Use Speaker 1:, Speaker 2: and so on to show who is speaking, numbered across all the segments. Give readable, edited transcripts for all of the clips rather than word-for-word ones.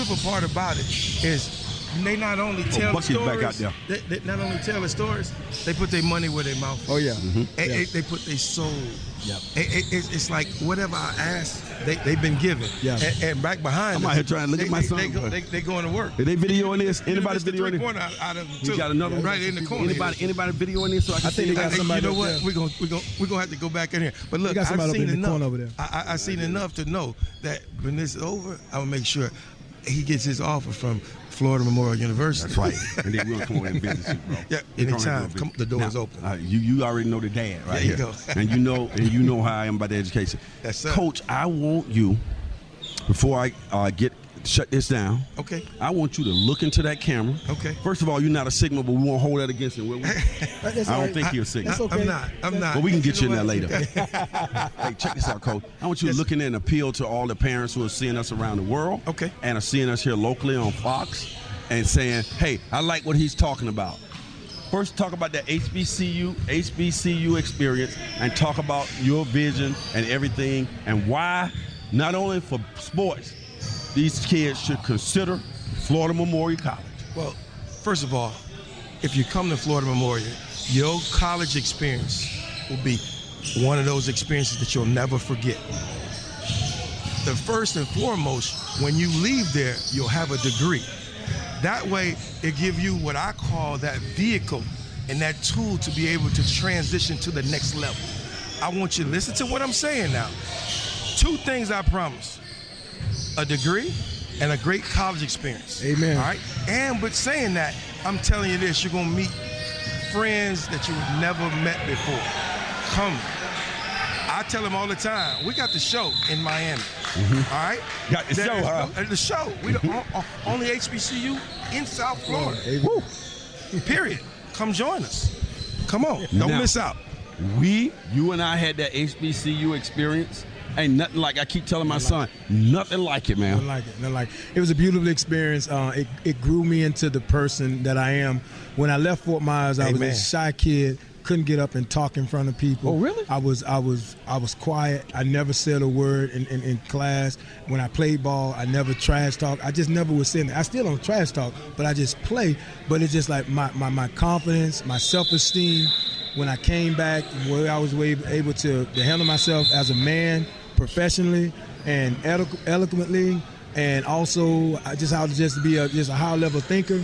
Speaker 1: beautiful part about it is they not only tell the stories.
Speaker 2: Back out there.
Speaker 1: They not only tell the stories, they put their money where their mouth is.
Speaker 3: Oh, yeah.
Speaker 1: They put their soul.
Speaker 3: Yep.
Speaker 1: It's like whatever I ask, they've been given.
Speaker 3: Yeah.
Speaker 1: And back behind
Speaker 2: I'm out here trying to look at my son.
Speaker 1: They going to work.
Speaker 2: Are they videoing this? Anybody videoing this?
Speaker 1: Out of them
Speaker 2: You
Speaker 1: too.
Speaker 2: got another one?
Speaker 1: Right in the corner.
Speaker 2: Anybody videoing this? So I
Speaker 3: think they got somebody.
Speaker 1: You know
Speaker 3: up
Speaker 1: what?
Speaker 3: there.
Speaker 1: We're gonna have to go back in here. But look,
Speaker 3: got
Speaker 1: I've
Speaker 3: somebody
Speaker 1: seen
Speaker 3: up in the
Speaker 1: enough.
Speaker 3: corner over there.
Speaker 1: I've seen enough to know that when this is over, I'm gonna make sure he gets his offer from Florida Memorial University.
Speaker 2: That's right. And then we're going to come over and visit you, bro.
Speaker 1: Yeah, anytime. Come, the door is open.
Speaker 2: You already know the dad right
Speaker 1: there you
Speaker 2: here.
Speaker 1: go.
Speaker 2: and you know how I am about the education.
Speaker 1: Yes, sir.
Speaker 2: Coach, I want you, before I shut this down,
Speaker 1: okay,
Speaker 2: I want you to look into that camera.
Speaker 1: Okay.
Speaker 2: First of all, you're not a Sigma, but we won't hold that against him, will we? I don't think you're a Sigma.
Speaker 3: That's okay.
Speaker 1: I'm not.
Speaker 2: But we can get you in there later. Hey, check this out, Coach. I want you to look in there and appeal to all the parents who are seeing us around the world.
Speaker 1: Okay.
Speaker 2: And are seeing us here locally on Fox and saying, hey, I like what he's talking about. First, talk about the HBCU experience and talk about your vision and everything and why, not only for sports, these kids should consider Florida Memorial College.
Speaker 1: Well, first of all, if you come to Florida Memorial, your college experience will be one of those experiences that you'll never forget. The first and foremost, when you leave there, you'll have a degree. That way, it gives you what I call that vehicle and that tool to be able to transition to the next level. I want you to listen to what I'm saying now. 2 things I promise: a degree and a great college experience.
Speaker 3: Amen.
Speaker 1: All right? And but saying that, I'm telling you this, you're going to meet friends that you've never met before. Come. I tell them all the time, we got the show in Miami. All right?
Speaker 2: Got the show, huh?
Speaker 1: The show. We the only HBCU in South Florida.
Speaker 3: Woo.
Speaker 1: Period. Come join us. Come on. Don't miss out.
Speaker 2: You and I had that HBCU experience. Ain't nothing like, I keep telling my son, nothing like it, man.
Speaker 3: Nothing like it. It was a beautiful experience. It grew me into the person that I am. When I left Fort Myers, I was a shy kid. Couldn't get up and talk in front of people.
Speaker 2: Oh, really?
Speaker 3: I was quiet. I never said a word in class. When I played ball, I never trash talk. I just never was saying that. I still don't trash talk, but I just play. But it's just like my confidence, my self-esteem. When I came back, where I was able to handle myself as a man, professionally and eloquently, and also just how to just be a high-level thinker.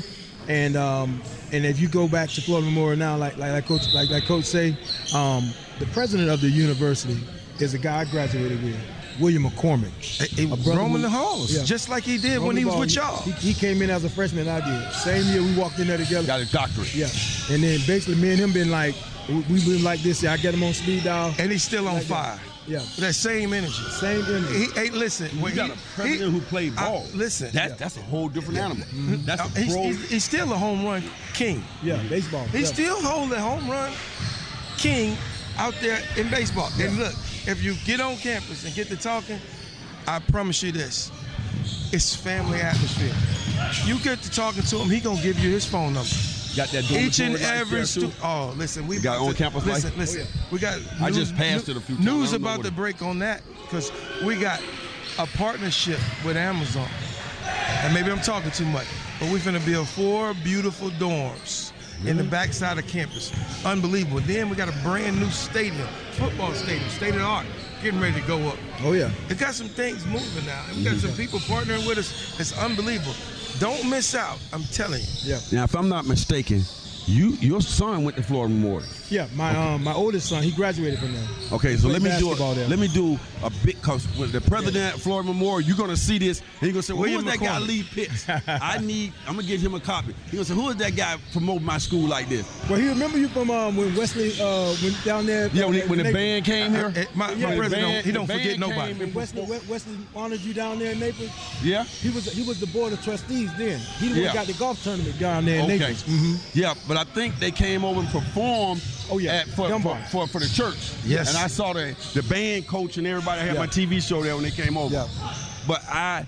Speaker 3: And if you go back to Florida Memorial now, like Coach say, the president of the university is a guy I graduated with, William McCormick.
Speaker 1: Roaming the halls, just like he did when he was with y'all.
Speaker 3: He came in as a freshman, I did. Same year we walked in there together.
Speaker 2: Got a doctorate.
Speaker 3: Yeah. And then basically me and him been like, we've been like this. I get him on speed dial.
Speaker 1: And he's still on fire.
Speaker 3: Yeah.
Speaker 1: With that same energy.
Speaker 3: Same energy.
Speaker 1: Hey, listen.
Speaker 2: You got a president who played ball.
Speaker 1: Listen.
Speaker 2: That's a whole different animal. Mm-hmm. That's a pro.
Speaker 1: He's still a home run king.
Speaker 3: Yeah, baseball.
Speaker 1: He's still holding home run king out there in baseball. Yeah. And look, if you get on campus and get to talking, I promise you this, it's family atmosphere. You get to talking to him, he gonna give you his phone number.
Speaker 2: Got that
Speaker 1: each and every student. Oh, listen, we
Speaker 2: got on campus.
Speaker 1: Listen. We got.
Speaker 2: I just passed it a few times.
Speaker 1: News about to break on that because we got a partnership with Amazon. And maybe I'm talking too much, but we're finna build 4 beautiful dorms in the backside of campus. Unbelievable. Then we got a brand new stadium, football stadium, state of the art, getting ready to go up.
Speaker 3: Oh yeah.
Speaker 1: It got some things moving now. And we got some people partnering with us. It's unbelievable. Don't miss out. I'm telling you.
Speaker 3: Yeah.
Speaker 2: Now, if I'm not mistaken, your son went to Florida Memorial.
Speaker 3: Yeah, my oldest son, he graduated from there.
Speaker 2: Okay, so let me do a big, because with the president at Florida Memorial, you're gonna see this and you're gonna say, well, who is that guy Lee Pitts? I'm gonna give him a copy. You're gonna say, who is that guy promoting my school like this?
Speaker 3: Well, he remember you from when Wesley went down there.
Speaker 2: Yeah, when the band came here.
Speaker 1: My president, he don't forget nobody.
Speaker 3: When Wesley honored you down there in Naples.
Speaker 2: Yeah.
Speaker 3: He was the board of trustees then. He got the golf tournament down there in Naples.
Speaker 2: Mm-hmm. Yeah, but I think they came over and performed.
Speaker 3: Oh yeah,
Speaker 2: for the church.
Speaker 1: Yes.
Speaker 2: And I saw the band coach and everybody. I had my TV show there when they came over.
Speaker 3: Yeah.
Speaker 2: But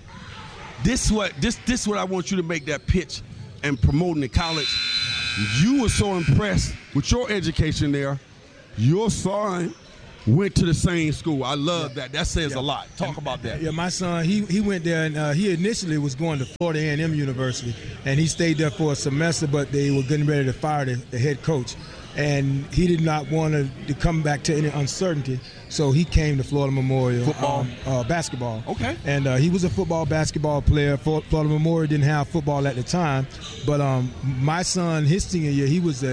Speaker 2: this what I want you to make that pitch and promoting the college. You were so impressed with your education there. Your son went to the same school. I love that. That says a lot. Talk about that.
Speaker 3: Yeah, my son, he went there, and he initially was going to Florida A&M University, and he stayed there for a semester, but they were getting ready to fire the head coach. And he did not want to come back to any uncertainty, so he came to Florida Memorial.
Speaker 2: Football?
Speaker 3: Basketball.
Speaker 2: Okay.
Speaker 3: And he was a basketball player. Florida Memorial didn't have football at the time, but my son, his senior year, he was the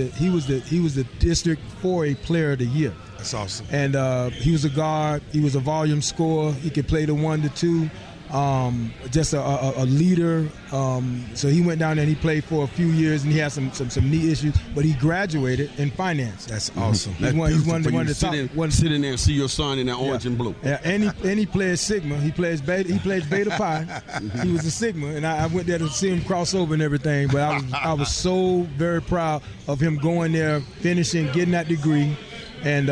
Speaker 3: District 4A Player of the Year.
Speaker 1: That's awesome.
Speaker 3: And he was a guard. He was a volume scorer. He could play the 1 to 2. Just a leader. So he went down there and he played for a few years, and he had some knee issues, but he graduated in finance.
Speaker 1: That's awesome.
Speaker 3: He's one of the top.
Speaker 2: Sit in there and see your son in that orange and blue.
Speaker 3: Yeah, and he plays Sigma. He plays Beta Pi. He was a Sigma, and I went there to see him cross over and everything. But I was so very proud of him going there, finishing, getting that degree, and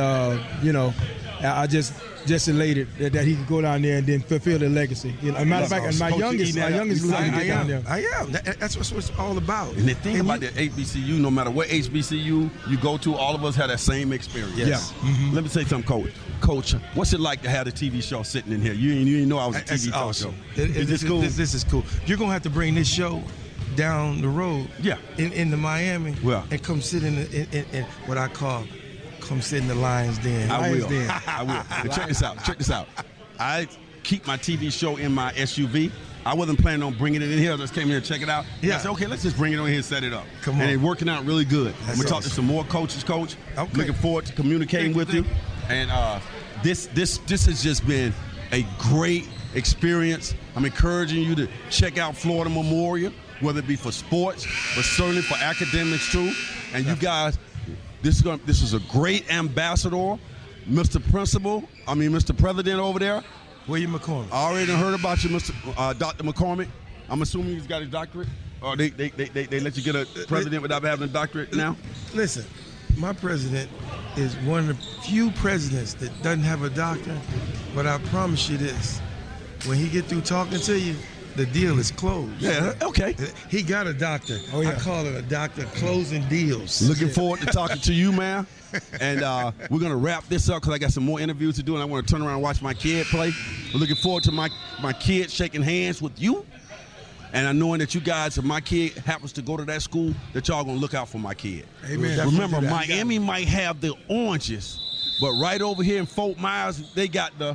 Speaker 3: I just elated that he could go down there and then fulfill the legacy. Matter of fact, and my youngest looking to get down there.
Speaker 1: I am. That's what it's all about.
Speaker 2: And the thing about the HBCU, no matter what HBCU you go to, all of us have that same experience.
Speaker 1: Yes.
Speaker 3: Yeah. Mm-hmm.
Speaker 2: Let me say something, Coach. Coach, what's it like to have the TV show sitting in here? You didn't know I was a TV talk show. Is this cool?
Speaker 1: This is cool. You're going to have to bring this show down the road into Miami and come sit in what I call come sit in the Lions Den.
Speaker 2: I will. And check this out. I keep my TV show in my SUV. I wasn't planning on bringing it in here. I just came here to check it out. Yeah. I said, okay, let's just bring it on here and set it up.
Speaker 1: Come on.
Speaker 2: And it's working out really good.
Speaker 1: That's
Speaker 2: I'm going to talk to some more coaches, Coach. Okay. Looking forward to communicating with you. And this has just been a great experience. I'm encouraging you to check out Florida Memorial, whether it be for sports, but certainly for academics too. And you guys, this is a great ambassador, Mr. President over there.
Speaker 1: William McCormick.
Speaker 2: I already heard about you, Dr. McCormick. I'm assuming he's got his doctorate. Or they let you get a president without having a doctorate now?
Speaker 1: Listen, my president is one of the few presidents that doesn't have a doctor, but I promise you this, when he get through talking to you, the deal is closed.
Speaker 2: Yeah, okay.
Speaker 1: He got a doctor. Oh, yeah. I call it a doctor closing deals.
Speaker 2: Looking forward to talking to you, man. And we're going to wrap this up because I got some more interviews to do, and I want to turn around and watch my kid play. We're looking forward to my kid shaking hands with you. And I knowing that you guys, if my kid happens to go to that school, that y'all going to look out for my kid.
Speaker 1: Amen.
Speaker 2: Remember, Miami might have the oranges, but right over here in Fort Myers, they got the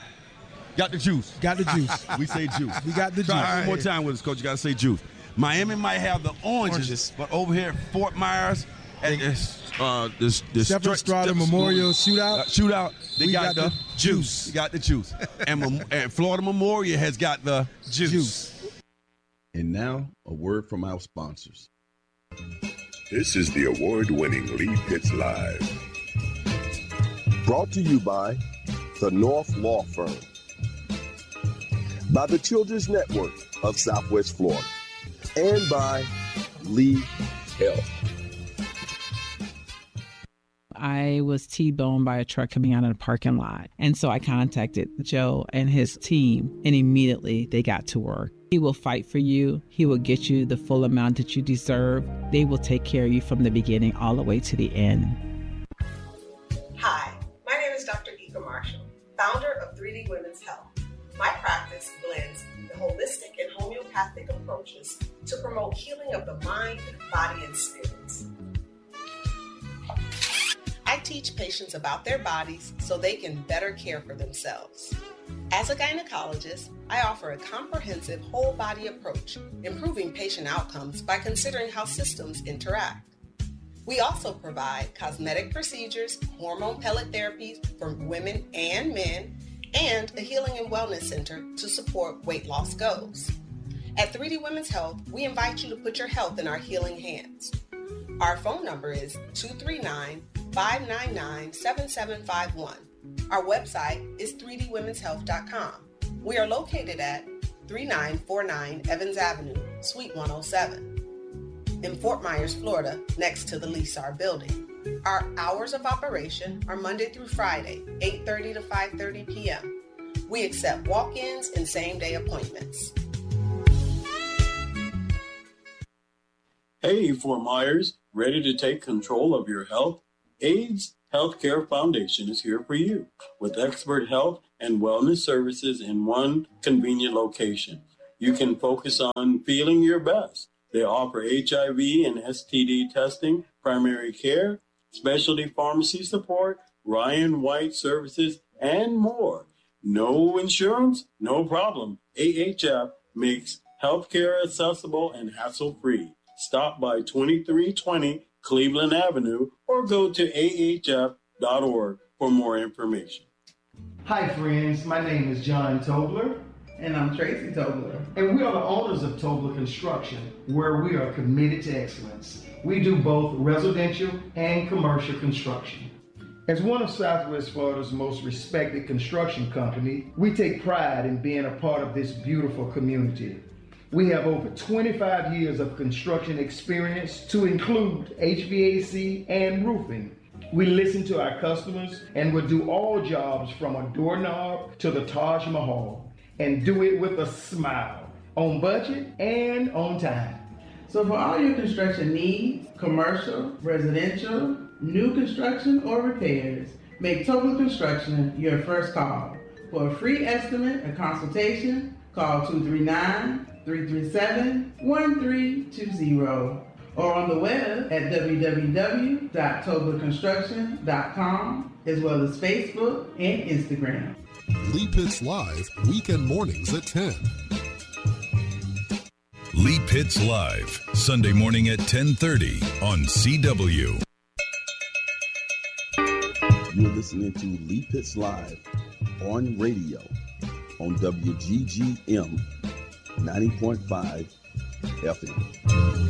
Speaker 2: juice.
Speaker 3: Got the juice.
Speaker 2: We say juice.
Speaker 3: We got the juice.
Speaker 2: Try one more time with us, Coach. You got to say juice. Miami might have the oranges, but over here in Fort Myers, at this
Speaker 3: Stephen Strada Memorial
Speaker 2: Shootout, they got the
Speaker 1: juice.
Speaker 2: They got the juice. And Florida Memorial has got the juice.
Speaker 4: And now, a word from our sponsors.
Speaker 5: This is the award-winning Lee Pitts Live.
Speaker 6: Brought to you by the North Law Firm, by the Children's Network of Southwest Florida, and by Lee Health.
Speaker 7: I was T-boned by a truck coming out of the parking lot. And so I contacted Joe and his team, and immediately they got to work. He will fight for you. He will get you the full amount that you deserve. They will take care of you from the beginning all the way to the end.
Speaker 8: Hi, my name is Dr. Ika Marshall, founder of 3D Women's Health. My practice blends the holistic and homeopathic approaches to promote healing of the mind, body, and spirits. I teach patients about their bodies so they can better care for themselves. As a gynecologist, I offer a comprehensive whole body approach, improving patient outcomes by considering how systems interact. We also provide cosmetic procedures, hormone pellet therapies for women and men, and a healing and wellness center to support weight loss goals. At 3D Women's Health, we invite you to put your health in our healing hands. Our phone number is 239-599-7751. Our website is 3dwomenshealth.com. We are located at 3949 Evans Avenue, Suite 107, in Fort Myers, Florida, next to the Lesar building. Our hours of operation are Monday through Friday, 8:30 to 5:30 p.m. We accept walk-ins and same-day appointments.
Speaker 9: Hey, Fort Myers, ready to take control of your health? AIDS Healthcare Foundation is here for you with expert health and wellness services in one convenient location. You can focus on feeling your best. They offer HIV and STD testing, primary care, specialty pharmacy support, Ryan White services, and more. No insurance? No problem. AHF makes healthcare accessible and hassle-free. Stop by 2320 Cleveland Avenue or go to ahf.org for more information.
Speaker 10: Hi friends, my name is John Tobler.
Speaker 7: And I'm Tracy Tobler.
Speaker 10: And we are the owners of Tobler Construction, where we are committed to excellence. We do both residential and commercial construction. As one of Southwest Florida's most respected construction company, we take pride in being a part of this beautiful community. We have over 25 years of construction experience to include HVAC and roofing. We listen to our customers and will do all jobs from a doorknob to the Taj Mahal and do it with a smile, on budget and on time.
Speaker 7: So for all your construction needs, commercial, residential, new construction, or repairs, make Tobler Construction your first call. For a free estimate or consultation, call 239-337-1320 or on the web at www.toblerconstruction.com, as well as Facebook and Instagram.
Speaker 11: Lee Pitts Live, weekend mornings at 10.
Speaker 12: Lee Pitts Live, Sunday morning at 10:30 on CW.
Speaker 4: You're listening to Lee Pitts Live on radio on WGGM 90.5 FM.